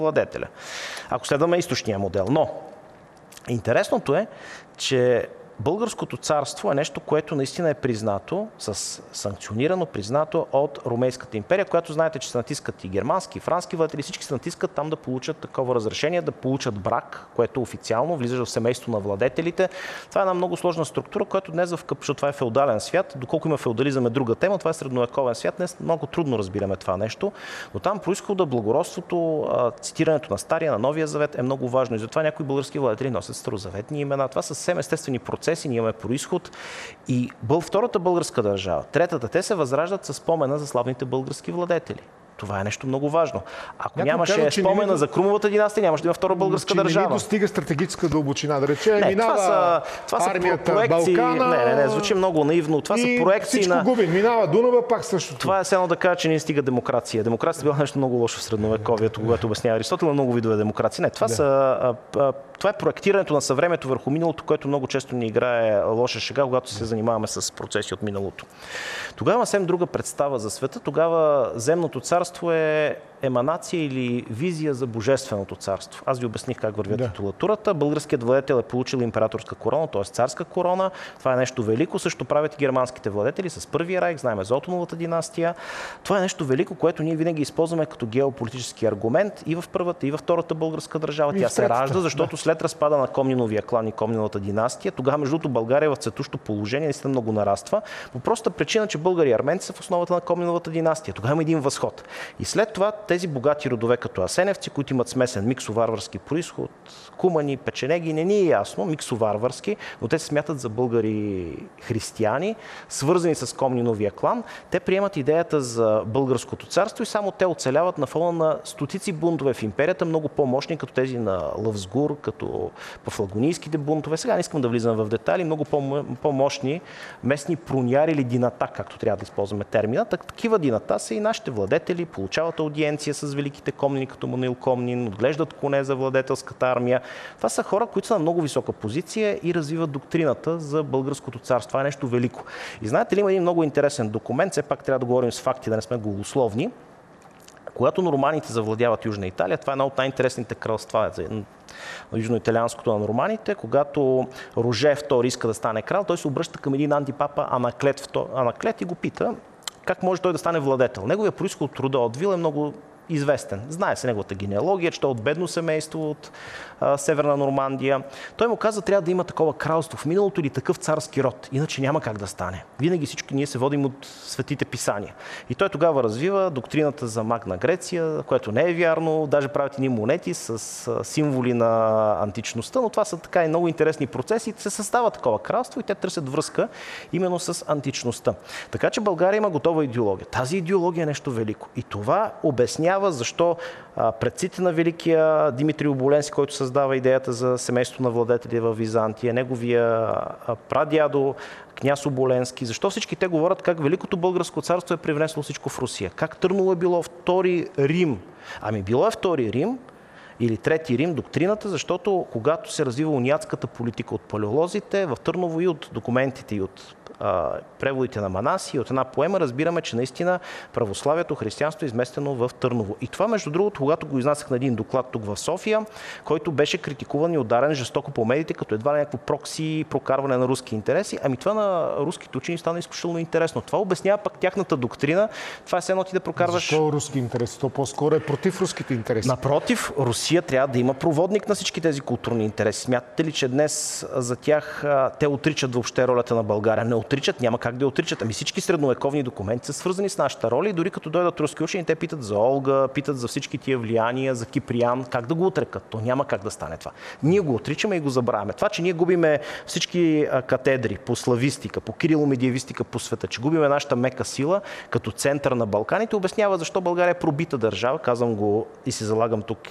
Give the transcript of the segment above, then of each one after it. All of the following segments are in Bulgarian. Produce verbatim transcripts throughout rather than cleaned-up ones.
владетеля, ако следваме източния модел. Но интересното е, че Българското царство е нещо, което наистина е признато, с санкционирано, признато от Ромейската империя, която знаете, че се натискат и германски, и франски владетели, всички се натискат там да получат такова разрешение, да получат брак, което официално влиза в семейство на владетелите. Това е една много сложна структура, която днес, в защото това е феодален свят, доколко има феодализъм е друга тема, това е средновековен свят, днес много трудно разбираме това нещо, но там произхода, благородството, цитирането на Стария, на Новия завет е много важно и затова някои български владетели носят старозаветни имена. Това са съвсем естествени процеси. Ние имаме произход и бъл, втората българска държава, третата, те се възраждат със спомена за славните български владетели. Това е нещо много важно. Ако Някой нямаше казва, спомена не... за Крумовата династия, нямаше да има втора българска че държава. Не ни достига стратегическа дълбочина, да рече, не, минава това са, това са армията проекции, Балкана... Не, не, не, звучи много наивно. Това са проекции всичко на... губи. Минава Дунава, пак същото. Това е само да кажа, че не стига демокрация. Демокрацията била нещо много лошо в средновековието, когато обяснява Аристотел, на много видове демокрация. Не, това да. са... А, а, това е проектирането на съвремето върху миналото, което много често ни играе лоша шега, когато се занимаваме с процеси от миналото. Тогава има съвсем друга представа за света. Тогава земното царство е еманация или визия за божественото царство. Аз ви обясних как върви да. титулатурата. Българският владетел е получил императорска корона, т.е. царска корона. Това е нещо велико. Също правят и германските владетели с Първия райх, знаем за Отоновата династия. Това е нещо велико, което ние винаги използваме като геополитически аргумент и в първата, и във втората българска държава. Тя се ражда, защото да. след разпада на Комниновия клан и Комниновата династия, тогава между другото България в цветущо положение наистина много нараства. По простата причина, че българи и арменци са в основата на Комниновата династия. Тогава има един възход. И след това тези богати родове като асеневци, които имат смесен миксоварварски произход, кумани, печенеги, не ни е ясно, миксоварварски, но те се смятат за българи християни, свързани с Комниновия клан. Те приемат идеята за българското царство и само те оцеляват на фона на стотици бунтове в империята, много по-мощни, като тези на Лъвсгур, като пафлагонийските бунтове. Сега не искам да влизам в детайли, много по-мощни местни проняри или дината, както трябва да използваме термина. Так, такива дината са и нашите владетели, получават аудиенция с великите комнини, като Мануил Комнин, отглеждат коне за владетелската армия. Това са хора, които са на много висока позиция и развиват доктрината за българското царство. Това е нещо велико. И знаете ли, има един много интересен документ, все пак трябва да говорим с факти, да не сме голословни. Когато норманите завладяват Южна Италия, това е едно от най-интересните кралства на южноиталианското на норманите, когато Роже втори иска да стане крал, той се обръща към един антипапа Анаклет, Анаклет и го пита как може той да стане владетел. Неговия произход от рода от Вил е много известен. Знае се неговата генеалогия, че той е от бедно семейство от а, Северна Нормандия. Той му каза, трябва да има такова кралство в миналото или такъв царски род, иначе няма как да стане. Винаги всички ние се водим от светите писания. И той тогава развива доктрината за Магна Греция, което не е вярно, даже правят едни монети с а, символи на античността, но това са така и много интересни процеси. Се създава такова кралство и те търсят връзка именно с античността. Така че България има готова идеология. Тази идеология е нещо велико. И това обяснява защо предците на великия Димитри Оболенски, който създава идеята за семейство на владетели в Византия, неговия прадядо княз Оболенски, защо всички те говорят как Великото българско царство е привнесло всичко в Русия, как Търново е било втори Рим. Ами било е втори Рим или трети Рим, доктрината, защото когато се развива униатската политика от палеолозите, в Търново и от документите и от преводите на Манаси, от една поема разбираме, че наистина православието, християнството е изместено в Търново. И това, между другото, когато го изнасях на един доклад тук в София, който беше критикуван и ударен жестоко по медиите, като едва ли някакво прокси, прокарване на руски интереси, ами това на руските учени стана изключително интересно. Това обяснява пък тяхната доктрина. Това е едно ти да прокарваш... Защо руски интереси? То по-скоро е против руските интереси. Напротив, Русия трябва да има проводник на всички тези културни интереси. Смятате ли, че днес за тях те отричат въобще ролята на България? Не отричат, няма как да я отричат. Ами всички средновековни документи са свързани с нашата роля и дори като дойдат руски учени, те питат за Олга, питат за всички тия влияния, за Киприян, как да го отрекат. То няма как да стане това. Ние го отричаме и го забравяме. Това, че ние губиме всички катедри по славистика, по кириломедиевистика по света, че губиме нашата мека сила като център на Балканите, обяснява защо България е пробита държава. Казвам го и си залагам тук главата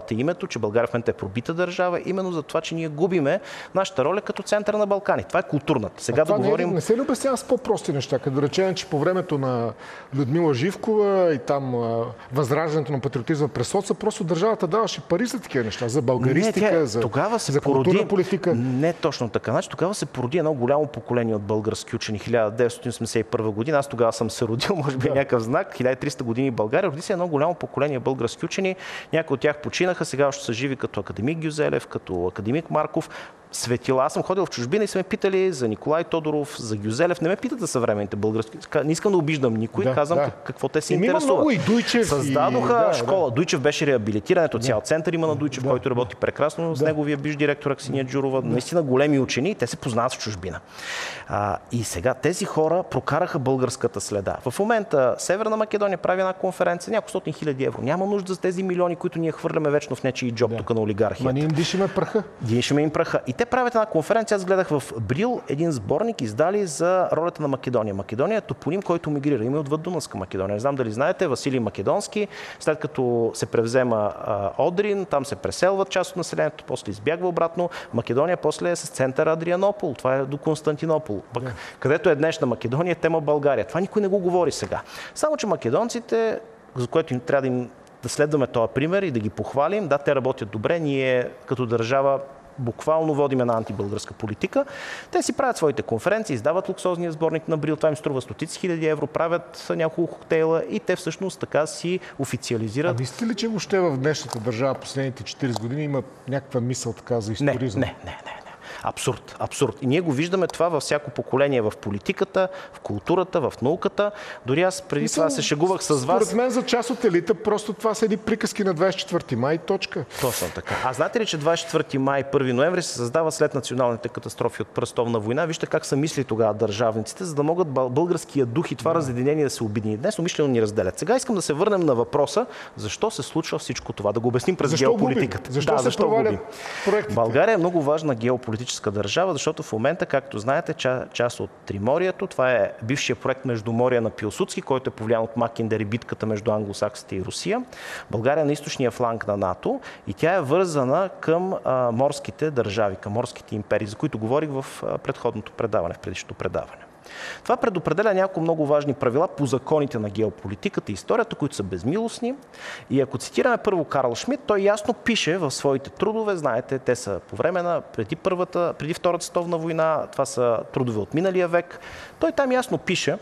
държавата и името, че България в момента е пробита държава, именно за това, че ние губиме нашата роля като център на Балкани. Това е културната. Сега да говорим... не, не се ли обяснява с по-прости неща? Като речем, че по времето на Людмила Живкова и там а, възраждането на патриотизма през соца, просто държавата даваше пари за такива неща, за българистика, не, тя, за, тогава се за породи, културна политика. Не точно така. Значи, тогава се породи едно голямо поколение от български учени. хиляда деветстотин осемдесет и първа година. Аз тогава съм се родил, може би да. някакъв знак. хиляда и триста години в България. Роди се едно голямо поколение български учени. Някои от тях починаха, сега още са живи като академик Гюзелев, като академик Марков. Светила. Аз съм ходил в чужбина и са ме питали за Николай Тодоров, за Гюзелев. Не ме питат за съвременните български. Не искам да обиждам никой, да, казвам да. какво те се Има интересуват. много и Дуйчев. Създадоха и... школа. Да, Дуйчев беше реабилитиран. Ето цял да. център има на Дуйчев, да. който работи прекрасно. С да. неговия биш директор Аксиния Джурова. Да. Наистина големи учени. Те се познават в чужбина. А, и сега тези хора прокараха българската следа. В момента Северна Македония прави една конференция, няколко стотин хиляди евро. Няма нужда за тези милиони, които ние хвърляме вечно в нечии джоб да. тук на олигархията. Ма ние им дишаме праха. Дишаме им праха. И те правят една конференция. Аз гледах в Брил един сборник, издали за ролята на Македония. Македония е топоним, който мигрира. Има и отвъд Дунавска Македония. Не знам дали знаете, Василий Македонски, след като се превзема а, Одрин, там се преселват част от населението, после избягва обратно. Македония после е с център Адрианопол. Това е до Константинопол. Пък, yeah. където е днешна Македония, тема България. Това никой не го говори сега. Само, че македонците, за което им трябва да, им, да следваме този пример и да ги похвалим, да, те работят добре, ние като държава буквално водим една антибългарска политика. Те си правят своите конференции, издават луксозния сборник на Брил, това им струва стотици хиляди евро, правят няколко коктейла и те всъщност така си официализират. А мислите ли, че въобще в днешната държава последните четирийсет години има някаква мисъл така за историзъм? Не, не, не, не. Абсурд, абсурд. И ние го виждаме това във всяко поколение, в политиката, в културата, в науката. Дори аз преди Мисъл, това се шегувах с вас. Според мен за част от елита просто това са едни приказки на двадесет и четвърти май, точка. Точно така. А знаете ли, че двадесет и четвърти май, първи ноември се създава след националните катастрофи от Първата световна война? Вижте как са мисли тогава държавниците, за да могат българския дух и това да. разединение да се обедини. Днес умишлено ни разделят. Сега искам да се върнем на въпроса, защо се случва всичко това, да го обясним през защо геополитиката. Губим? Защо да, се защо провалят проектите? България е много важна геополитическа държава, защото в момента, както знаете, част от Триморието, това е бившия проект Междуморие на Пилсудски, който е повлиян от Макиндер и битката между англосаксите и Русия. България е на източния фланг на НАТО и тя е вързана към а, морските държави, към морските империи, за които говорих в а, предходното предаване, в предишното предаване. Това предопределя няколко много важни правила по законите на геополитиката и историята, които са безмилостни. И ако цитираме първо Карл Шмидт, той ясно пише в своите трудове, знаете, те са по време на преди, първата, преди Втората световна война, това са трудове от миналия век. Той там ясно пише,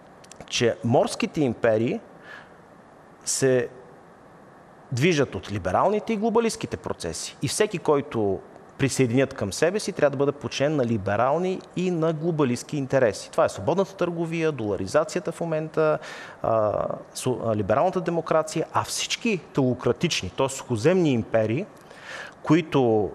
че морските империи се движат от либералните и глобалистските процеси. И всеки, който присъединят към себе си, трябва да бъде подчинен на либерални и на глобалистки интереси. Това е свободната търговия, доларизацията в момента, а, либералната демокрация, а всички теократични, т.е. сухоземни империи, които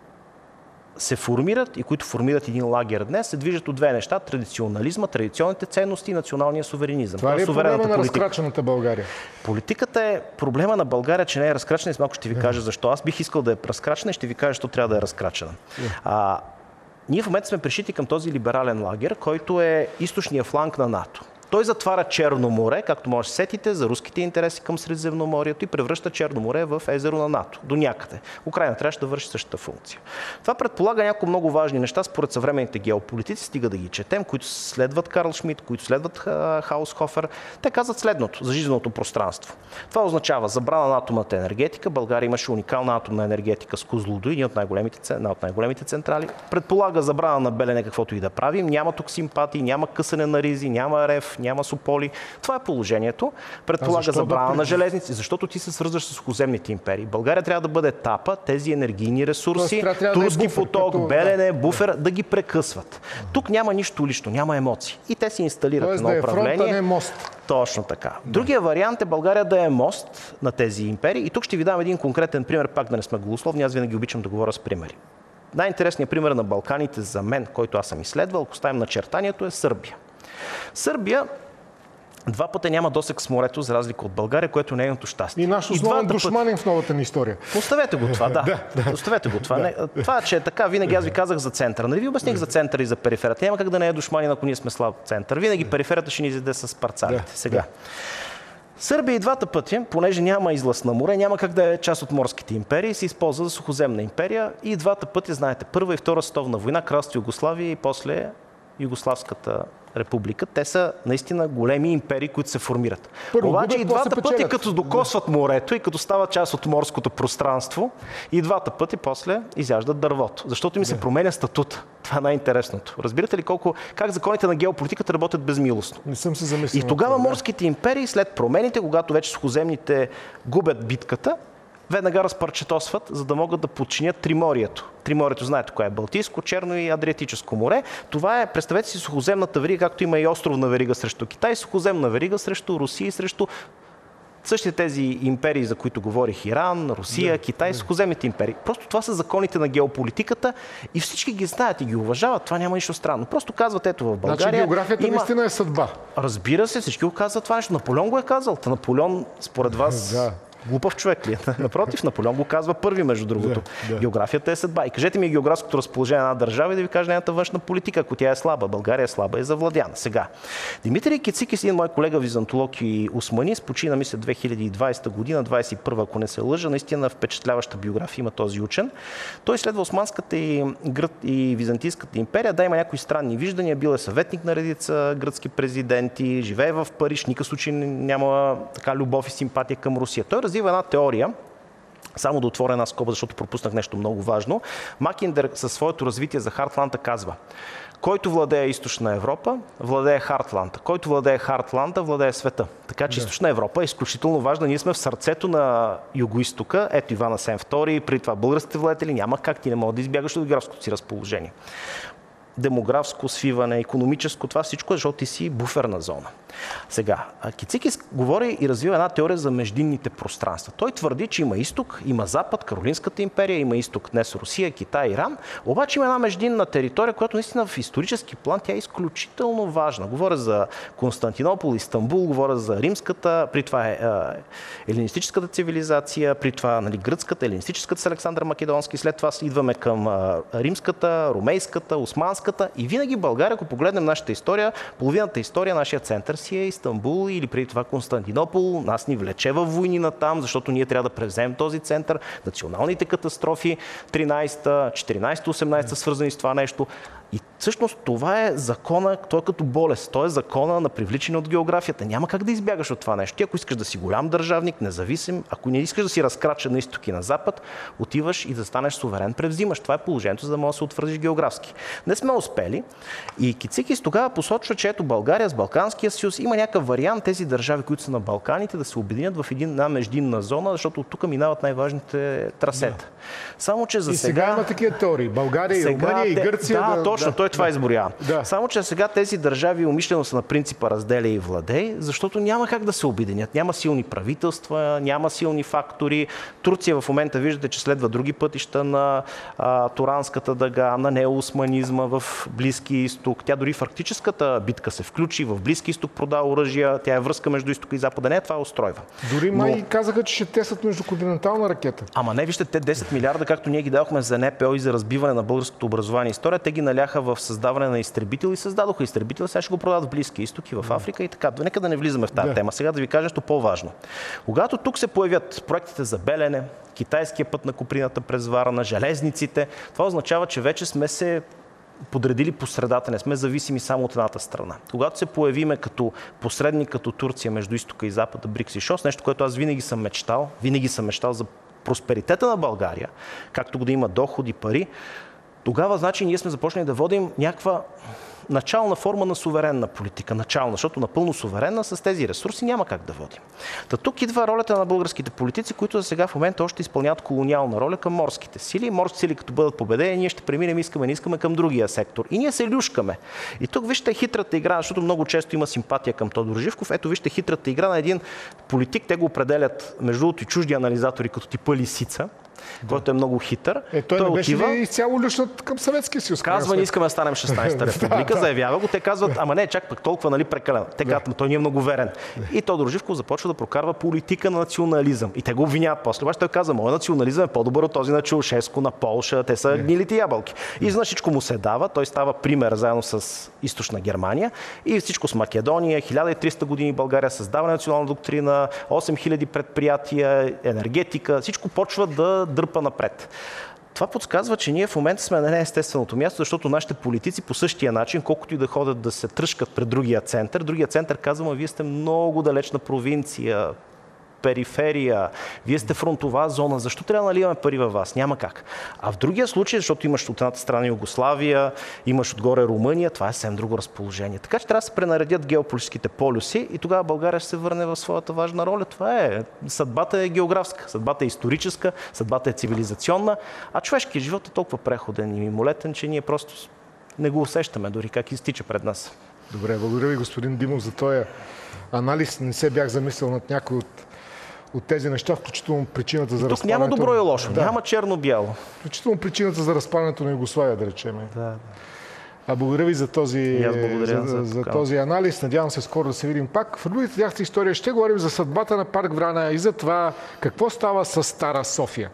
се формират и които формират един лагер днес, се движат от две неща: традиционализма, традиционните ценности и националния суверенизъм. Това ли е проблема на разкрачената България? Политиката е проблема на България, че не е разкрачена и малко ще ви yeah. кажа защо. Аз бих искал да е разкрачена и ще ви кажа, защо трябва да е разкрачена. Yeah. А, ние в момента сме пришити към този либерален лагер, който е източния фланг на НАТО. Той затваря Черно море, както може да се сетите, за руските интереси към Средиземноморието и превръща Черно море в езеро на НАТО. До някъде. Украйна трябваше да върши същата функция. Това предполага няколко много важни неща според съвременните геополитици, стига да ги четем, които следват Карл Шмидт, които следват Хаусхофер. Те казват следното за жизненото пространство. Това означава забрана на атомната енергетика. България имаше уникална атомна енергетика с Козлодуй, една от най-големите, една от най-големите централи. Предполага забрана на Белене каквото и да правим. Няма тук симпатии, няма късане на ризи, няма рев, няма Сополи. Това е положението. Предполага забрана да на железници, защото ти се свързваш с сухоземните империи. България трябва да бъде тапа, тези енергийни ресурси, Тоест, трябва, Турски да е буфер, поток, като... Белене, буфер, да ги прекъсват. Тук няма нищо лично, няма емоции. И те си инсталират Тоест, едно да е управление. фронт, а не мост. Точно така. Другия вариант е България да е мост на тези империи. И тук ще ви дам един конкретен пример, пак да не сме голословни, аз винаги обичам да говоря с примери. Най-интересният пример на Балканите за мен, който аз съм изследвал, ако ставим начертанието, е Сърбия. Сърбия два пъти няма досег с морето, за разлика от България, което е нейното щастие. И наш основен душманин в новата ни история. Оставете го това, да. Оставете го това. Не, това, че е така, винаги аз ви казах за центъра. Нали ви обясних за центъра и за периферията. Няма как да не е душманин, ако ние сме слаб център. Винаги периферията ще ни изяде с парцалите. Сега. Сърбия и двата пъти, понеже няма излъз на море, няма как да е част от морските империи, се използва за сухоземна империя и двата пъти, знаете, Първа и Втора световна война, кралство Югославия и после Югославската република. Те са наистина големи империи, които се формират. Първо, Обаче губят, и двата после пъти, печелят. като докосват морето и като стават част от морското пространство, и двата пъти после изяждат дървото. Защото им се променя статут. Това е най-интересното. Разбирате ли колко, как законите на геополитиката работят безмилостно? Не съм се замислил. И тогава морските империи, след промените, когато вече сухоземните губят битката, веднага разпарчетосват, за да могат да подчинят Триморието. Триморието, знаете кое е? Балтийско, Черно и Адриатическо море. Това е, представете си, сухоземната верига, както има и островна верига срещу Китай, сухоземна верига срещу Русия и срещу същите тези империи, за които говорих, Иран, Русия, yeah, Китай, yeah. сухоземните империи. Просто това са законите на геополитиката и всички ги знаят и ги уважават. Това няма нищо странно. Просто казват, ето в България. Значи географията има... наистина е съдба. Разбира се, всички го казват това нещо. Наполеон го е казал. Та Наполеон, според вас... Да. Глупав човек ли е? Напротив, Наполеон го казва първи, между другото. Да, да. Географията е съдба. И кажете ми географското разположение на една държава и да ви кажа нейната външна политика, ако тя е слаба. България е слаба и завладяна. Сега. Димитрий Кицикис, един мой колега византолог и османист, почина, мисля, две хиляди и двадесета година, двадесет и първа, ако не се лъжа, наистина впечатляваща биография има този учен. Той следва османската и, гръд, и византийската империя. Да, има някои странни виждания. Бил е съветник на редица гръцки президенти, живее в Париж, никакъв случай няма така любов и симпатия към Русия. Той развива една теория, само да отворя една скоба, защото пропуснах нещо много важно. Макиндер със своето развитие за Хартланда казва: който владее Източна Европа, владее Хартланда. Който владее Хартланда, владее света. Така че да. Източна Европа е изключително важна. Ние сме в сърцето на Югоизтока. Ето Иван Асен втори, преди това българските владетели. Няма как, ти не мога да избягаш от географското си разположение. Демографско свиване, икономическо, това всичко е, защото ти си буферна зона. Сега, Кицикис говори и развива една теория за междинните пространства. Той твърди, че има изток, има запад, Каролинската империя, има изток днес Русия, Китай, Иран, обаче има една междинна територия, която наистина в исторически план тя е изключително важна. Говоря за Константинопол, Истанбул, говоря за римската, при това е, е елинистическата цивилизация, при това нали, гръцката, елинистическата с Александър Македонски, след това идваме към а, римската, ромейската, османската и винаги България, ако погледнем нашата история, половината история, нашия център си е Истанбул или преди това Константинопол. Нас ни влече във войни на там, защото ние трябва да превземем този център. Националните катастрофи тринадесета, четиринадесета, осемнадесета свързани с това нещо. И всъщност това е закона, той е като болест. Той е закона на привличане от географията. Няма как да избягаш от това нещо. Ти ако искаш да си голям държавник, независим, ако не искаш да си разкрачен на изток и на запад, отиваш и да станеш суверен, превзимаш. Това е положението, за да можеш да се утвърдиш географски. Не сме успели. И Кицикис тогава посочва, че ето България с Балканския съюз има някакъв вариант тези държави, които са на Балканите, да се обединят в една междинна зона, защото от тук минават най-важните трасета. Да. Само че за и сега... сега има такива теории. България и Румъния и Гърция. Да, да, точно, да, той това да. изборява. Да. Само че сега тези държави умишлено са на принципа разделя и владей, защото няма как да се обединят. Няма силни правителства, няма силни фактори. Турция в момента виждате, че следва други пътища на а, Туранската дъга, на неоосманизма в Близки изток. Тя дори в арктическата битка се включи, в Близки изток продава оръжия, тя е връзка между изтока и запада. Не, това устройва. Дори май Но... казаха, че ще тестват междуконтинентална ракета. Ама не, вижте, те десет милиарда, както ние ги дадохме за НПО и за разбиване на българското образование и история, те ги наляха в създаване на изтребител и създадоха изтребител, сега ще го продават в Близки изток и в Африка и така. Нека да не влизаме в тази да. тема. Сега да ви кажа нещо по-важно. Когато тук се появят проектите за Белене, китайския път на Куприната през Вара, на железниците, това означава, че вече сме се подредили по средата, не сме зависими само от едната страна. Когато се появиме като посредник, като Турция между изтока и запада, БРИКС и ШОС, нещо, което аз винаги съм мечтал, винаги съм мечтал за просперитета на България, както го да има доходи, пари, тогава, значи, ние сме започнали да водим някаква начална форма на суверенна политика. Начална, защото напълно суверенна с тези ресурси няма как да водим. Та тук идва ролята на българските политици, които за сега в момента още изпълняват колониална роля към морските сили. Морските сили, като бъдат победени, ние ще преминем, искаме, не искаме към другия сектор. И ние се люшкаме. И тук вижте хитрата игра, защото много често има симпатия към Тодор Живков. Ето вижте хитрата игра на един политик. Те го определят, между другото, и чужди анализатори, като типа лисица. да. който е много хитър. Е, той, той не беше отива... ли изцяло люшнат към Съветския съюз? Казва, не искаме да станем шестнадесета република, да, заявява го. Те казват, ама не, чак пък толкова, нали, прекалено. Те казват, да. той ни е много верен. Да. И Тодор Живков започва да прокарва политика на национализъм. И те го обвиняват после. Обаче той каза, моят национализъм е по-добър от този на Чаушеско, на Полша, те са гнилите ябълки. И за всичко му се дава, той става пример заедно с източна Германия и всичко с Македония, хиляда и триста години България, създаване на национална доктрина, осем хиляди предприятия, енергетика, всичко почва да дърпа напред. Това подсказва, че ние в момента сме на неестественото място, защото нашите политици по същия начин, колкото и да ходят да се тръшкат пред другия център, другия център казва, вие сте много далечна провинция, периферия, вие сте фронтова зона, защо трябва да наливаме пари във вас? Няма как. А в другия случай, защото имаш от едната страна Югославия, имаш отгоре Румъния, това е съвсем друго разположение. Така че трябва да се пренаредят геополитическите полюси и тогава България ще се върне в своята важна роля. Това е. Съдбата е географска, съдбата е историческа, съдбата е цивилизационна, а човешкият живот е толкова преходен и мимолетен, че ние просто не го усещаме дори как изтича пред нас. Добре, благодаря ви, господин Димов, за този анализ. Не се бях замислил над някой от от тези неща, включително причината за разпадането... Тук няма добро и лошо, да. няма черно-бяло. Включително причината за разпадането на Югославия, да речем. Да, да. А благодаря ви за този, за, за, за този анализ. Надявам се скоро да се видим пак. В другите тяхната история ще говорим за съдбата на парк Врана и за това какво става с Стара София.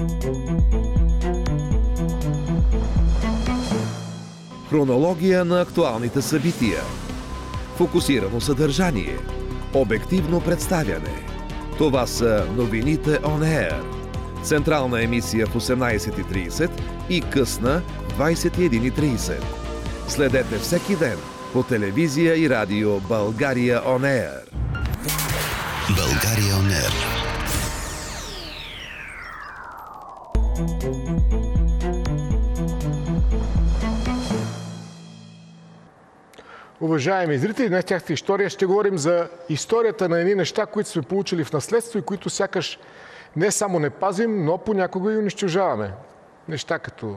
Хронология на актуалните събития. Фокусирано съдържание. Обективно представяне. Това са новините On Air. Централна емисия в осемнадесет и тридесет и късна в двадесет и една и тридесет. Следете всеки ден по телевизия и радио България On Air. България On Air. Уважаеми зрители, днес тяхната история ще говорим за историята на едни неща, които сме получили в наследство и които сякаш не само не пазим, но понякога и унищожаваме. Неща като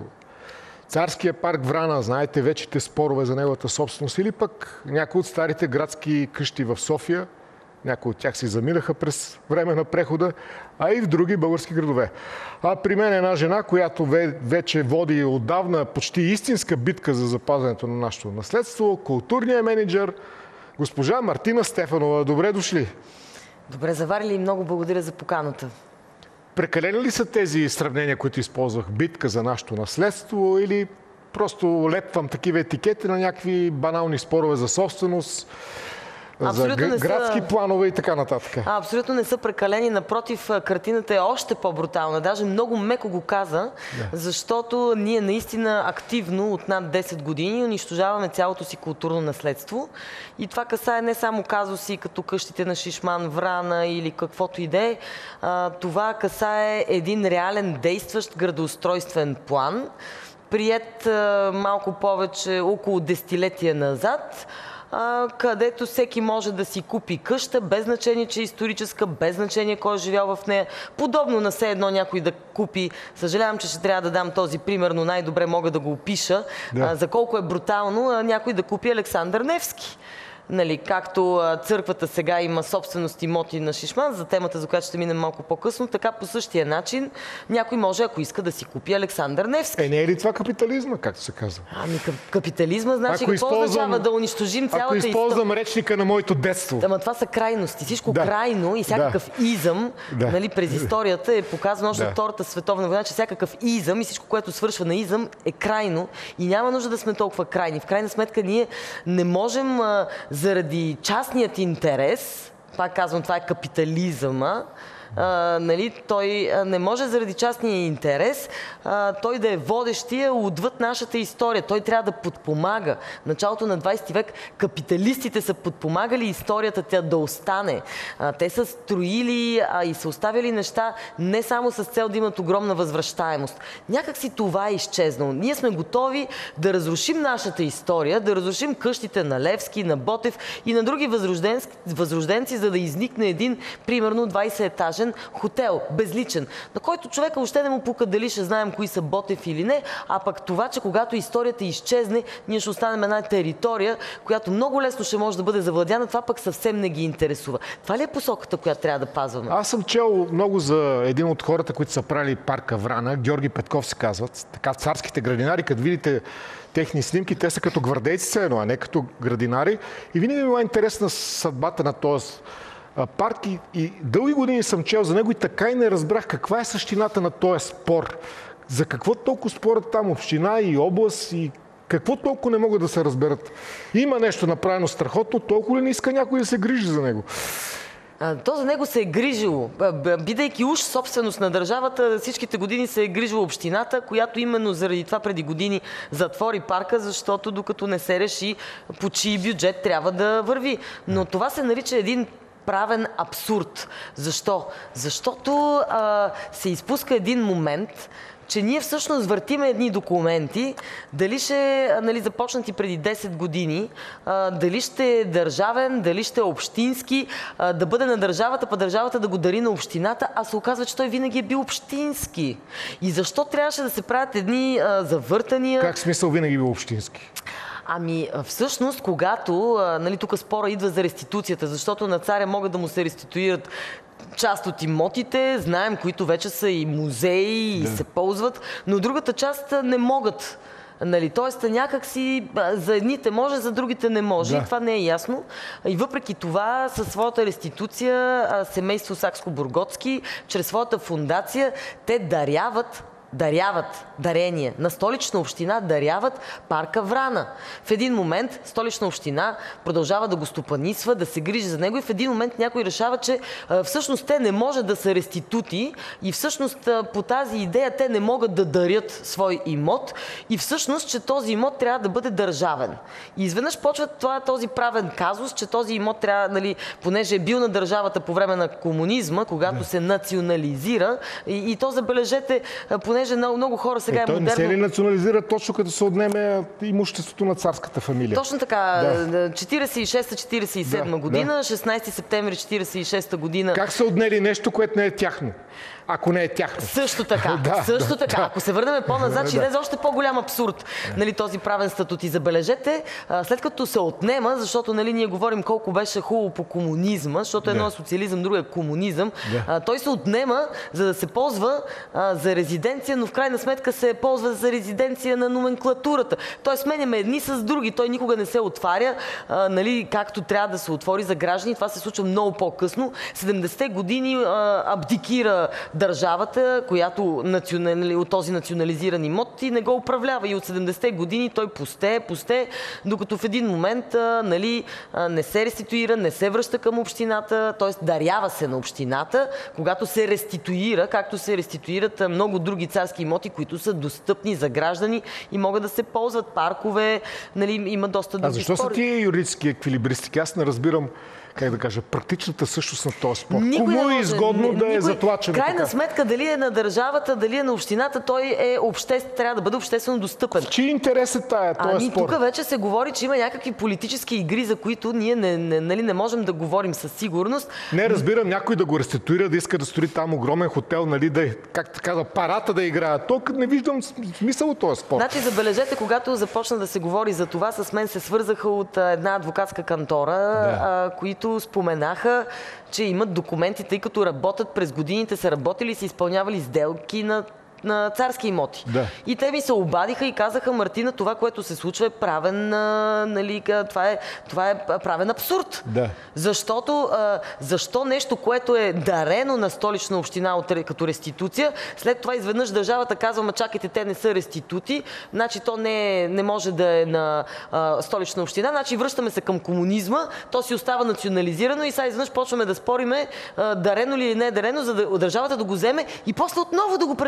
Царския парк Врана, знаете вечите спорове за неговата собственост, или пък някои от старите градски къщи в София, някои от тях си заминаха през време на прехода, а и в други български градове. А при мен е една жена, която вече води отдавна почти истинска битка за запазването на нашето наследство, културният менеджер, госпожа Мартина Стефанова. Добре дошли! Добре заварили и много благодаря за поканата. Прекалени ли са тези сравнения, които използвах? Битка за нашето наследство или просто лепвам такива етикети на някакви банални спорове за собственост, абсолютно за градски са... планове и така нататък? А, абсолютно не са прекалени. Напротив, картината е още по-брутална. Даже много меко го каза, да. Защото ние наистина активно от над десет години унищожаваме цялото си културно наследство. И това касае не само казуси като къщите на Шишман, Врана или каквото и да е. Това касае един реален действащ градоустройствен план, приет малко повече около десетилетия назад, където всеки може да си купи къща, без значение, че е историческа, без значение кой е живял в нея. Подобно на все едно някой да купи, съжалявам, че ще трябва да дам този пример, но най-добре мога да го опиша, да. За колко е брутално някой да купи Александър Невски. Нали, както църквата сега има собственост имоти на Шишман, за темата, за която ще минем малко по-късно, така по същия начин някой може, ако иска, да си купи Александър Невски. Е, не е ли това капитализма, както се казва? Ами капитализма, значи ако какво означава да унищожим цялата история? Ако използвам истор... речника на моето детство. Ама това са крайности. Всичко да. крайно и всякакъв да. изъм, да. нали, през историята е показано още да. от Втората световна война, че всякакъв изъм и всичко, което свършва на изъм, е крайно и няма нужда да сме толкова крайни. В крайна сметка ние не можем а, заради частният интерес, пак казвам, това е капитализъма, а, нали, той не може заради частния интерес а, той да е водещия отвъд нашата история. Той трябва да подпомага. В началото на двадесети век капиталистите са подпомагали историята тя да остане. А, те са строили а, и са оставили неща не само с цел да имат огромна възвръщаемост. Някак си това е изчезнало. Ние сме готови да разрушим нашата история, да разрушим къщите на Левски, на Ботев и на други възрожденци, възрожденци, за да изникне един, примерно, двадесет етажен важен хотел, безличен, на който човека въобще не му пука дали ще знаем кои са Ботев или не, а пък това, че когато историята изчезне, ние ще останем една територия, която много лесно ще може да бъде завладяна, това пък съвсем не ги интересува. Това ли е посоката, която трябва да пазваме? Аз съм чел много за един от хората, които са правили парка Врана, Георги Петков се казват, така царските градинари, като видите техни снимки, те са като гвардейци все едно, а не като градинари. И винаги ми била интересна съдбата на този парк и, и дълги години съм чел за него и така и не разбрах каква е същината на този спор. За какво толкова спорят там община и област и какво толкова не могат да се разберат? Има нещо направено страхотно, толкова ли не иска някой да се грижи за него? То за него се е грижило. Бидейки уж собственост на държавата, всичките години се е грижила общината, която именно заради това преди години затвори парка, защото докато не се реши по чий бюджет трябва да върви. Но това се нарича един правен абсурд. Защо? Защото а, се изпуска един момент, че ние всъщност въртиме едни документи, дали ще, нали, започнати преди десет години, а, дали ще е държавен, дали ще е общински, а, да бъде на държавата, па държавата да го дари на общината, а се оказва, че той винаги е бил общински. И защо трябваше да се правят едни а, завъртания? Как смисъл винаги бил общински? Ами всъщност, когато, нали, тук спора идва за реституцията, защото на царя могат да му се реституират част от имотите, знаем, които вече са и музеи и да. се ползват, но другата част не могат. Нали, тоест някак си за едните може, за другите не може. Да. И това не е ясно. И въпреки това, със своята реституция, семейство Сакско-Бургоцки, чрез своята фундация, те даряват даряват дарение на Столична община, даряват парка Врана. В един момент Столична община продължава да го стопанисва, да се грижи за него и в един момент някой решава, че а, всъщност те не може да са реститути и всъщност а, по тази идея те не могат да дарят свой имот и всъщност, че този имот трябва да бъде държавен. И изведнъж почва това, този правен казус, че този имот трябва, нали, понеже е бил на държавата по време на комунизма, когато да. се национализира и, и то забележете, поне понеже много, много хора сега е, е той модерно... не се ли национализира точно като се отнеме имуществото на царската фамилия? Точно така. Да. четиридесет и шеста четиридесет и седма да, година, да. шестнайсети септември четиридесет и шеста година... Как са отнели нещо, което не е тяхно? Ако не е тяхно. Също така. да, също да, така. Да. Ако се върнем по-назад, ще излезе още по-голям абсурд. Нали, този правен статут. И забележете, след като се отнема, защото, нали, ние говорим колко беше хубаво по комунизма, защото едно е социализъм, друго е комунизъм, да. той се отнема, за да се ползва а, за резиденция, но в крайна сметка се ползва за резиденция на номенклатурата. Той сменяме едни с други. Той никога не се отваря, а, нали, както трябва да се отвори за граждани. Това се случва много по-късно. седемдесетте години а, абдикира държавата, която национали, от този национализиран имот и не го управлява. И от седемдесетте години той пусте, пусте, докато в един момент а, нали, а, не се реституира, не се връща към общината, т.е. дарява се на общината, когато се реституира, както се реституират много други царски имоти, които са достъпни за граждани и могат да се ползват паркове, нали, има доста други. А защо спори. са тия юридически еквилибристики? Аз не разбирам, как да кажа, практичната същност на този спорт. Кому е изгодно да е затлачен? Крайна така? сметка, дали е на държавата, дали е на общината, той е обще... трябва да бъде обществено достъпен. В чий интерес е тая, този ами, спорт? Тук вече се говори, че има някакви политически игри, за които ние не, не, нали, не можем да говорим със сигурност. Не, разбирам, някой да го реституира, да иска да строи там огромен хотел, нали, да, как така, да парата да играе. Толкова не виждам смисъл от този спорт. Значи, забележете, когато започна да се говори за това, с мен се свързаха от една адвокатска кантора, да. а, които споменаха, че имат документи, тъй като работят през годините, са работили и са изпълнявали сделки на на царски имоти. Да. И те ми се обадиха и казаха: Мартина, това, което се случва, е правен, нали, това е, това е правен абсурд. Да. Защото а, защо нещо, което е дарено на Столична община от, като реституция, след това изведнъж държавата казва: ма чакайте, те не са реститути, значи то не, не може да е на а, Столична община, значи връщаме се към комунизма, то си остава национализирано и сега изведнъж почваме да спориме а, дарено ли или не е дарено, за да държавата да го вземе и после отново да го прехвърли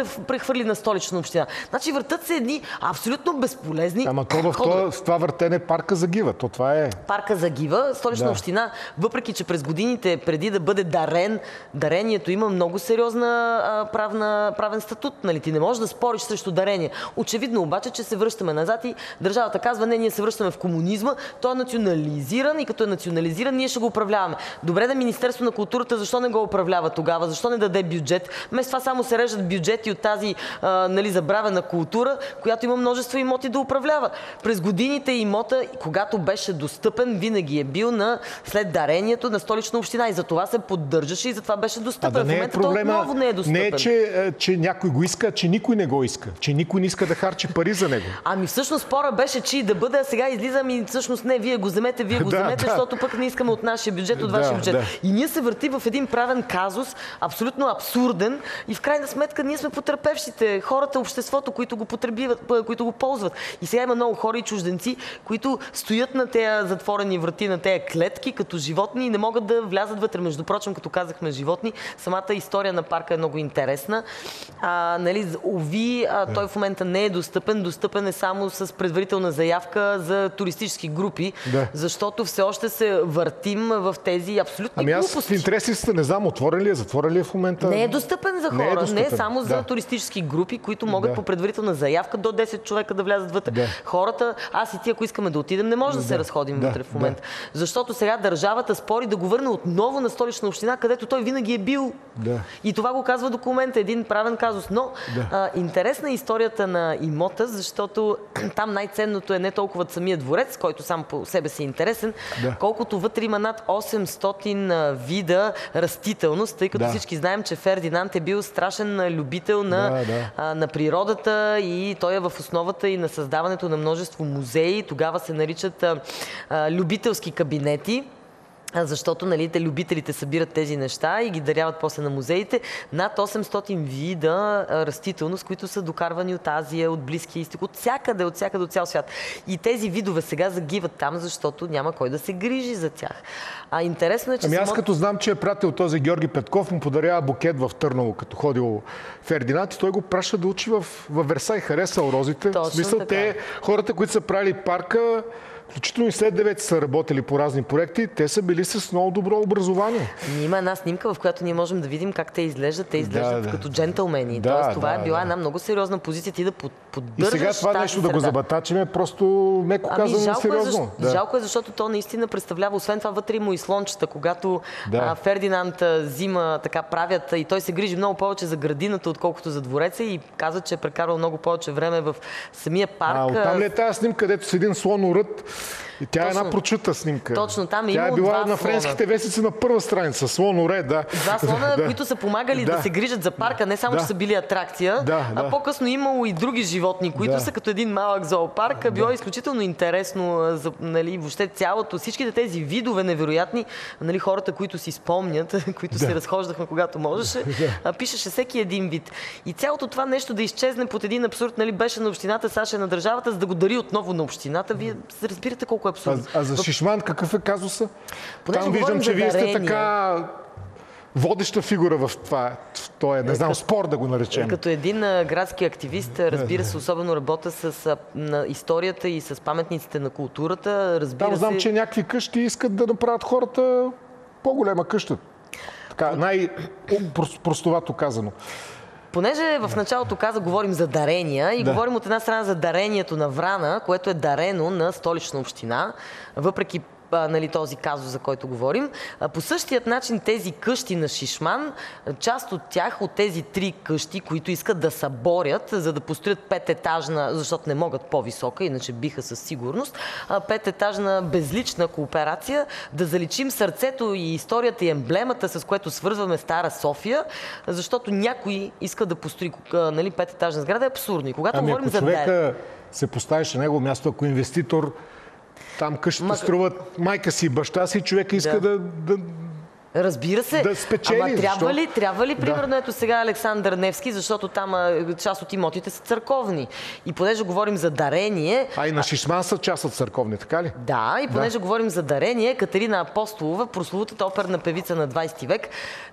прехвърли на Столична община. Значи въртат се едни абсолютно безполезни. Ама то в това, в това въртене парка загива. То това е... Парка загива. Столична Да. община, въпреки че през годините, преди да бъде дарен, дарението има много сериозна а, правна, правен статут. Нали? Ти не можеш да спориш срещу дарение. Очевидно обаче, че се връщаме назад и държавата казва, не, ние се връщаме в комунизма, той е национализиран и като е национализиран, ние ще го управляваме. Добре, да Министерство на културата, защо не го управлява тогава? Защо не даде бюджет? Вместо това само се режат бюджети от тази а, нали, забравена култура, която има множество имоти да управлява. През годините имота, когато беше достъпен, винаги е бил на след дарението на Столична община и за това се поддържаше и за това беше достъпен. А да не в е момента проблема, той отново не е достъпен. не е, че, че някой го иска, че никой не го иска. Че никой не иска да харчи пари за него. Ами всъщност спора беше, че да бъде, а сега излизам и всъщност не, вие го вземете, вие го Да, вземете, да. защото пък не искаме от нашия бюджет, от Да, вашия бюджет. да. И ние се върти в един правен казус, абсолютно абсурден и в крайна сметка ние сме потърпевшите, хората, обществото, които го потребиват, които го ползват. И сега има много хора и чужденци, които стоят на тези затворени врати, на тези клетки, като животни и не могат да влязат вътре. Между прочим, като казахме животни, самата история на парка е много интересна. А, нали, уви, а, той в момента не е достъпен. Достъпен е само с предварителна заявка за туристически групи, Да. защото все още се въртим в тези абсолютни Ами аз в глупости. интересите не знам, отворен ли е, затворен ли е в момента? Не е достъпен за Не е хора, не е, достъпен. само за Да. туристически групи, които могат Да. по предварителна заявка до десет човека да влязат вътре. Да. Хората, аз и ти, ако искаме да отидем, не може да, се разходим Да. вътре в момента. Защото сега държавата спори да го върне отново на Столична община, където той винаги е бил. Да. И това го казва документа, един правен казус. Но Да. а, интересна е историята на имота, защото там най-ценното е не толкова самия дворец, който сам по себе си е интересен, Да. колкото вътре има над осемстотин вида растителност, тъй като Да. всички знаем, че Фердинанд е бил страшен любител на, Да, да. а, на природата и той е в основата и на създаването на множество музеи. Тогава се наричат а, а, любителски кабинети. А, защото нали, те любителите събират тези неща и ги даряват после на музеите. Над осемстотин вида а, растителност, които са докарвани от Азия, от Близкия изток, от всякъде, от всякъде, от цял свят. И тези видове сега загиват там, защото няма кой да се грижи за тях. А интересно е, че Ами аз само... като знам, че е пратил този Георги Петков, му подарява букет в Търново, като ходил Фердинанд и той го праща да учи в, в Версай. Харесал розите. Точно в смисъл, така. те, хората, които са правили парка, включително и след девети са работили по разни проекти, те са били с много добро образование. Има една снимка, в която ние можем да видим как те изглеждат. Те изглеждат Да, да. като джентълмени. Да, Тоест, това да, е била да. една много сериозна позиция ти да под- И поддържаш сега това тази нещо да го среда. забатачим е просто, меко Ами, казано, жалко, е, сериозно. защо, Да. жалко е, защото то наистина представлява, освен това вътре има и слончета, когато Да. а, Фердинанд а, взима, така правят и той се грижи много повече за градината, отколкото за двореца и каза, че е прекарал много повече време в самия парк. А оттам ли е тази снимка, където с един слон уред? И тя е Точно. една прочута снимка. Точно, там е Тя е имало била два на слона. френските вестници на първа страница. Слон уред, да. Два слона, Да. които са помагали да. Да. се грижат за парка, не само, Да. че са били атракция, Да, а да. по-късно имало и други животни, които Да. са като един малък зоопарк. Било е изключително интересно а, за нали, въобще цялото, всичките тези видове невероятни, нали, хората, които си спомнят, които се разхождахме когато можеше, а, пишеше всеки един вид. И цялото това нещо да изчезне под един абсурд, нали, беше на общината, Саша е на държавата, за да го дари отново на общината. Вие разбирате колко е А, абсурдно. а за Шишман какъв е казуса? Понеже Там виждам, говорим че за вие сте дарения. така водеща фигура в това. В този, не знам, спор да го наречем. Като един а, градски активист, разбира се, особено работя с а, на историята и с паметниците на културата. Разбира Там знам, се, че някакви къщи искат да направят хората по-голема къща. Така, най-простовато казано. понеже в началото каза, говорим за дарения и Да. говорим от една страна за дарението на Врана, което е дарено на Столична община, въпреки а, нали, този казус, за който говорим. А, по същият начин тези къщи на Шишман, част от тях, от тези три къщи, които искат да съборят, за да построят пететажна, защото не могат по-висока, иначе биха със сигурност, а, пететажна безлична кооперация, да заличим сърцето и историята и емблемата, с което свързваме Стара София, защото някой иска да построи а, нали, пететажна сграда, е абсурдно. И когато Ами говорим ако за дар... човека се поставиш на негово място, ако инвеститор там къщата Ма- струват майка си и баща си, човека иска Да. да, да, Разбира се. Да спечели, Ама трябва защо? ли, трябва ли примерно Да. ето сега Александър Невски, защото там а, част от имотите са църковни. И понеже говорим за дарение... А и на Шишман са част от църковни, така ли? Да, и понеже Да. говорим за дарение, Катерина Апостолова, прословутата оперна певица на двайсети век,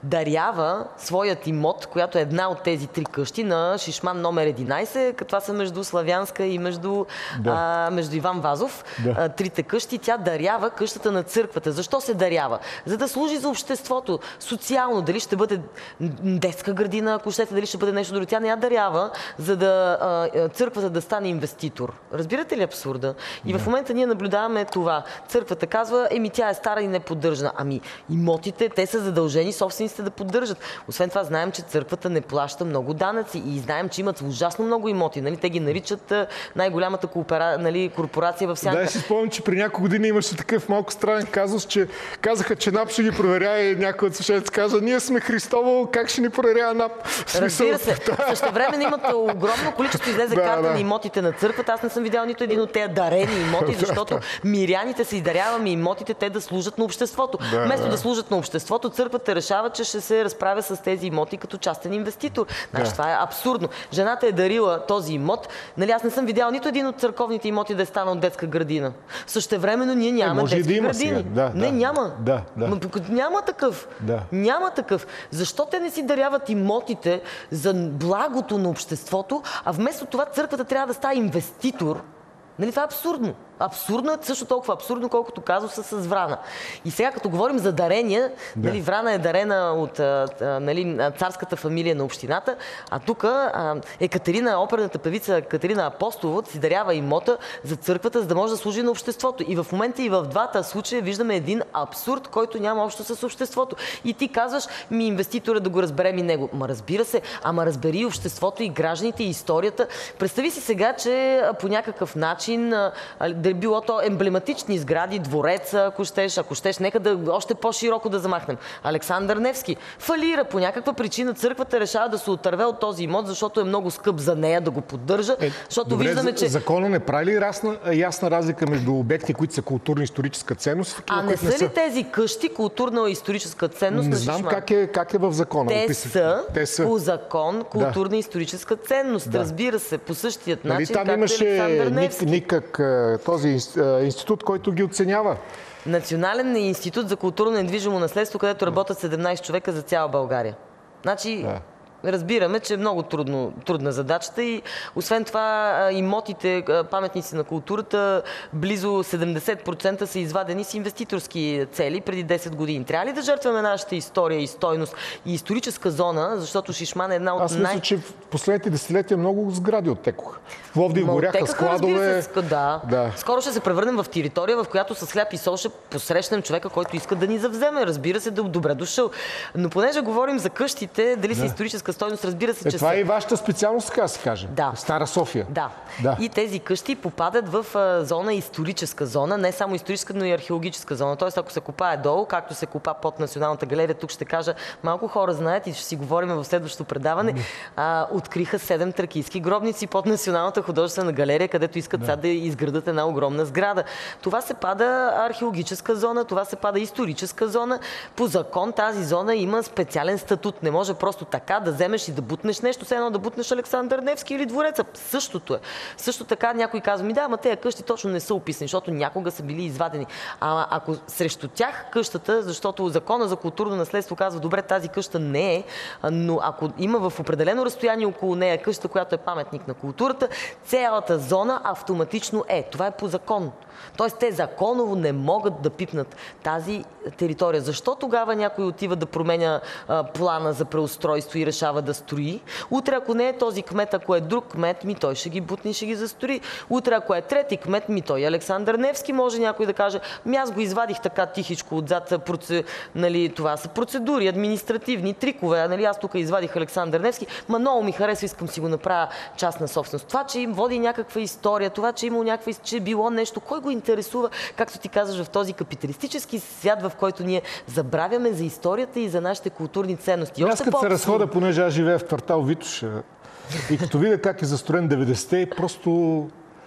дарява своят имот, която е една от тези три къщи, на Шишман номер единайсет, като това са между Славянска и между, Да. а, между Иван Вазов. Да. А, трите къщи. Тя дарява къщата на църквата. Защо се дарява? За да служи за обществото. Социално. Дали ще бъде детска градина, ако щете, дали ще бъде нещо друго. Тя не я дарява, за да а, църквата да стане инвеститор. Разбирате ли абсурда? И в момента ние наблюдаваме това. Църквата казва, еми тя е стара и не поддържана. Ами имотите, те са задължени собствениците да поддържат. Освен това, знаем, че църквата не плаща много данъци и знаем, че имат ужасно много имоти. Нали? Те ги наричат а, най-голямата коопера... нали, корпорация в Сянка. Да, си спомням, че при няколко години имаше такъв малко странен казус, че казаха, че НАП ще ги проверява и някой от свещениците каза, ние сме Христово, как ще ни проверява НАП? Разбира се. Същевременно имат огромно количество, излезе Да, карта да. на имотите на църквата. Аз не съм видял нито един от тези дарени имоти, защото миряните се издаряваме имотите, те да служат на обществото. Да, Вместо да. да служат на обществото, църквата решава, че ще се разправя с тези имоти като частен инвеститор. Значи Да. това е абсурдно. Жената е дарила този имот. Нали, аз не съм видял нито един от църковните имоти да е станал детска градина. Същевременно ние нямаме може и детски да има градини. сега. Да, не, да. няма. Да, да. Ма, няма такъв. Да. Няма такъв. Защо те не си даряват имотите за благото на обществото, а вместо това църквата трябва да става инвеститор? Нали, това е абсурдно. Абсурдно е също толкова абсурдно, колкото казуса с Врана. И сега, като говорим за дарения, Да. нали, Врана е дарена от а, а, нали, царската фамилия на общината, а тук Екатерина, оперната певица Катерина Апостолова си дарява имота за църквата, за да може да служи на обществото. И в момента и в двата случая виждаме един абсурд, който няма общо с обществото. И ти казваш, ми инвеститора да го разберем и него. Ма разбира се, ама разбери и обществото, и гражданите, и историята. Представи си сега, че а, по някакъв начин а, да е било то емблематични сгради, двореца, ако щеш, ако щеш, нека да още по-широко да замахнем. Александър Невски фалира по някаква причина, църквата решава да се отърве от този имот, защото е много скъп за нея да го поддържа, Е, защото добре, виждаме, за- че... Закона не прави ли ясна, ясна разлика между обекти, които са културно-историческа ценност и такива, А не които са ли тези къщи културна и историческа ценност Не на знам Шишман? как е, как е в закона. Те описан. са, Те са. по закон културна и историческа ценност. Да. Разбира се, по същият Нали, начин, там както имаше Александър ник, Невски. никак а, този инс- а, институт, който ги оценява. Национален институт за културно недвижимо наследство, където работят седемнайсет човека за цяла България. Значи, Да. разбираме, че е много трудно, трудна задачата и освен това а, имотите, а, паметници на културата, близо седемдесет процента са извадени с инвеститорски цели преди десет години. Трябва ли да жертваме нашата история и стойност и историческа зона, защото Шишман е една от Аз най... мисля, че в последните десетилетия много сгради оттекоха. В Пловдив Ма горяха оттекаха, разбира складове. се, ска- да. Да. Скоро ще се превърнем в територия, в която с хляб и сол ще посрещнем човека, който иска да ни завземе. Разбира се, да добре дошъл. Но понеже говорим за къщите, дали са историческа стойност, разбира се, Е, че това са. е и вашата специалност, така да се каже. Да. Стара София. Да. Да. И тези къщи попадат в а, зона историческа зона, не само историческа, но и археологическа зона. Тоест, ако се копае долу, както се копа под Националната галерия, тук ще кажа, малко хора знаят и ще си говорим в следващото предаване, а, откриха седем тракийски гробници под Националната художествена галерия, където искат сега да изградат една огромна сграда. Това се пада археологическа зона, това се пада историческа зона. По закон тази зона има специален статут. Не може просто така да вземеш и да бутнеш нещо, все едно да бутнеш Александър Невски или двореца. Същото е. Също така някой казва, ми да, ама тези къщи точно не са описани, защото някога са били извадени. А ако срещу тях къщата, защото закона за културно наследство казва, добре, тази къща не е, но ако има в определено разстояние около нея къща, която е паметник на културата, цялата зона автоматично е. Това е по закон. Тоест те законово не могат да пипнат тази територия. Защо тогава някой отива да променя а, плана за преустройство и решава да строи? Утре, ако не е този кмет, ако е друг кмет, ми той ще ги бутне и ще ги застрои. Утре, ако е трети кмет, ми той Александър Невски, може някой да каже, ми аз го извадих така тихичко отзад, проце... нали, това са процедури, административни трикове, нали, аз тук извадих Александър Невски, ма много ми харесва, искам си го направя частна собственост. Това, че им води някаква история, това, че имало някаква, че е било нещо, кой го интересува, както ти казваш, в този капиталистически свят, в който ние забравяме за историята и за нашите културни ценности. Аз като се разхода, понеже аз живея в квартал Витош и като видя как е застроен деветдесетте, просто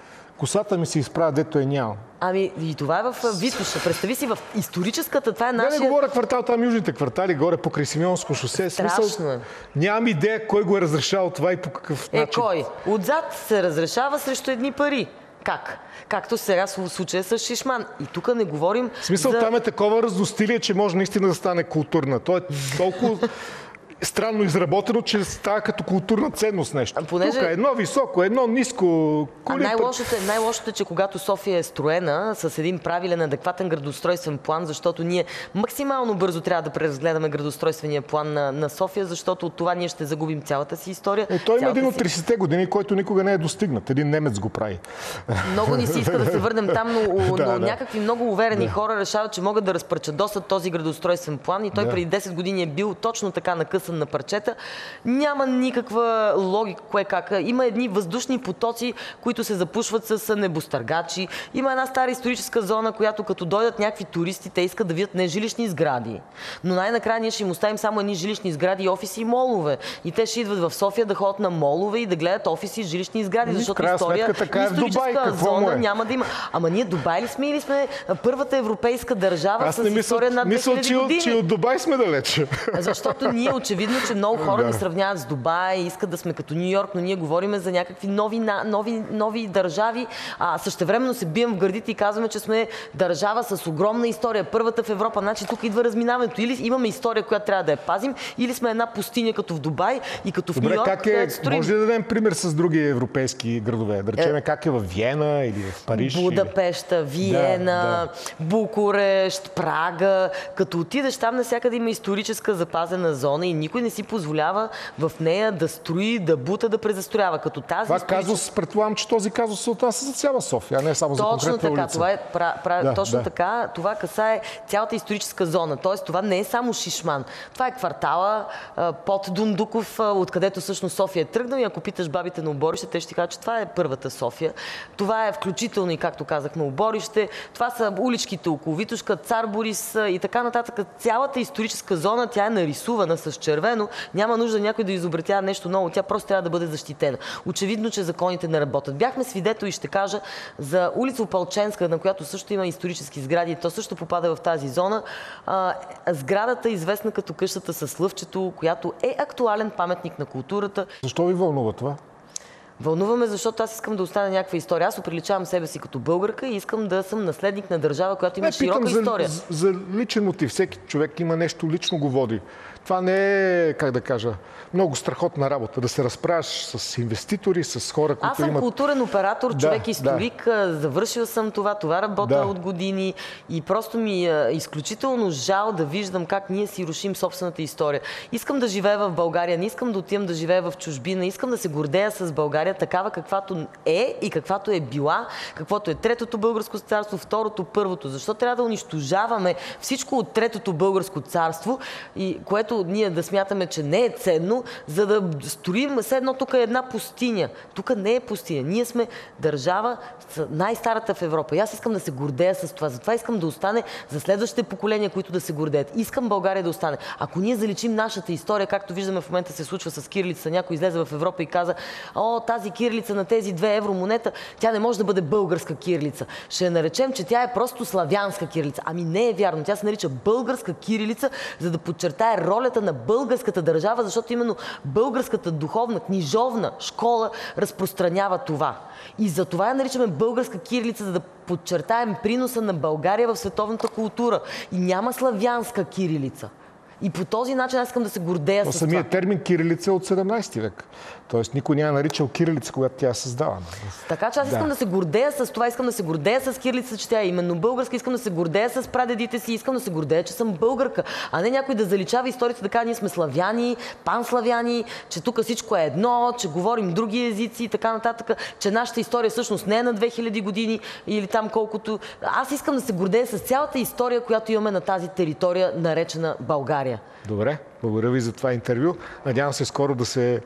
косата ми се изправя, дето е нямам. Ами и това е в Витоша. Представи си, в историческата, това е нашия... Не, не говоря квартал, там южните квартали, горе покрай Симеонско шосе. Страшно Смисъл, е. нямам идея кой го е разрешавал това и по какъв Е, начин. кой? Отзад се разрешава срещу едни пари. Как? Както сега в случая с Шишман. И тук не говорим В смисъл, за... там е такова разностилие, че може наистина да стане културна. То е толкова странно изработено, че става като културна ценност нещо. Понеже... Тук е едно високо, едно ниско. А най-лошото е, най-лошото е, че когато София е строена с един правилен, адекватен градоустройствен план, защото ние максимално бързо трябва да преразгледаме градоустройствения план на, на София, защото от това ние ще загубим цялата си история. Е, той има един от си... тридесетте години, който никога не е достигнат. Един немец го прави. Много ни се иска да се върнем там, но, да, но да. някакви много уверени Да. хора решават, че могат да разпарчадосат този градоустройствен план и той Да. преди десет години е бил точно така накъсан на парчета. Няма никаква логика, кое как. Има едни въздушни потоци, които се запушват с небостъргачи. Има една стара историческа зона, която като дойдат някакви туристи, те искат да видят не жилищни сгради. Но най-накрая ние ще им оставим само едни жилищни сгради, офиси и молове. И те ще идват в София да ходят на молове и да гледат офиси и жилищни сгради, И в защото крайна история, сметка така е в Дубай. историческа Какво му зона е? няма да има. Ама ние Дубай ли сме или сме първата европейска държава Аз с не мисля, история над мисля две хиляди че, години? че от Дубай сме далече. Защото ние очевидно, че много хора Да. ни сравняват с Дубай, искат да сме като Ню Йорк, но ние говорим за някакви нови, нови, нови държави. А същевременно се бием в гърдите и казваме, че сме държава с огромна история. Първата в Европа. Значи тук идва разминаването. Или имаме история, която трябва да я пазим, или сме една пустиня като в Дубай и като в Ню Добре, Йорк. как е, където строим. може ли да дадем пример с други европейски градове? Да речем как е в Виена или в Париж? Будапешта, Виена, Да, Букурещ, Прага. Като отидеш там, навсякъде има историческа запазена зона и никой не си позволява в нея да строи, да бута, да презастроява. Като тази Това историческа... казус, предполагам, че този казус се отнася за цяла София, а не само за Точно конкретна така, улица. това е пра, пра, Да, точно да. така, това касае цялата историческа зона. Тоест това не е само Шишман. Това е квартала а, под Дундуков, а, откъдето всъщност София е тръгнал и ако питаш бабите на Оборище, те ще ти кажат, че това е първата София. Това е включително и, както казахме, Оборище. Това са уличките около Витошка, Цар Борис а, и така нататък. Цялата историческа зона, тя е нарисувана с червено. Няма нужда някой да изобретява нещо ново. Тя просто трябва да бъде защитена. Очевидно, че законите не работят. Бяхме свидетели, ще кажа, за улица Опалченска, на която също има исторически сгради. То също попада в тази зона. А, сградата е известна като къщата с лъвчето, която е актуален паметник на културата. Защо ви вълнува това? Вълнуваме, защото аз искам да остана някаква история. Аз оприличавам себе си като българка и искам да съм наследник на държава, която има Не, широка питам за, история. за, за личен мотив. Всеки човек има нещо лично го води. Това не е, как да кажа, много страхотна работа. Да се разправяш с инвеститори, с хора, които Аз съм имат... културен оператор, Да, човек историк, да. Завършил съм това, това работя Да. от години и просто ми е изключително жал да виждам как ние си рушим собствената история. Искам да живея в България, не искам да отивам да живея в чужбина, искам да се гордея с България такава каквато е и каквато е била, каквото е Третото българско царство, Второто, Първото. Защо трябва да унищожаваме всичко от Третото българско царство, и което ние да смятаме, че не е ценно, за да строим все едно тук е една пустиня. Тук не е пустиня. Ние сме държава най-старата в Европа. И аз искам да се гордея с това. Затова искам да остане за следващите поколения, които да се гордеят. Искам България да остане. Ако ние заличим нашата история, както виждаме в момента се случва с кирилица, някой излезе в Европа и каза: о, тази кирилица на тези две евро монета, тя не може да бъде българска кирилица. Ще я наречем, че тя е просто славянска кирилица. Ами не е вярно. Тя се нарича българска кирилица, за да подчертае ролята на българската държава, защото именно българската духовна, книжовна школа разпространява това. И за това я наричаме българска кирилица, за да подчертаем приноса на България в световната култура. И няма славянска кирилица. И по този начин аз искам да се гордея Но с самият това. термин кирилица е от седемнайсети век. Тоест никой няма наричал кирилица, когато тя е създавана. Така че аз искам Да. да се гордея с това, искам да се гордея с кирилица, че тя е именно българска, искам да се гордея с прадедите си, искам да се гордея, че съм българка, а не някой да заличава историята, да кажа, ние сме славяни, панславяни, че тук всичко е едно, че говорим други езици и така нататък, че нашата история всъщност не е на две хиляди години или там колкото. Аз искам да се гордея с цялата история, която имаме на тази територия, наречена България. Добре, благодаря ви за това интервю. Надявам се скоро да се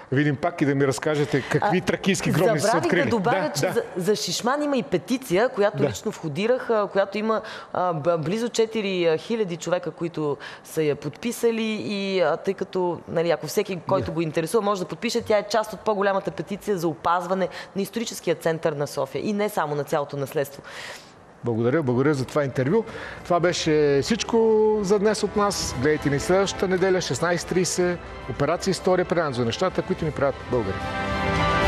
видим пак и да ми разкажете какви А, тракийски гробници са Забравих открили. да добавя, Да, че да. За, за Шишман има и петиция, която Да. лично входирах, а, която има а, б- близо четири хиляди човека, които са я подписали и а, тъй като, нали, ако всеки, който го интересува, може да подпише, тя е част от по-голямата петиция за опазване на историческия център на София и не само на цялото наследство. Благодаря, благодаря за това интервю. Това беше всичко за днес от нас. Гледайте ни следващата неделя, шестнайсет и трийсет. Операция История, предаването за нещата, които ни правят българи.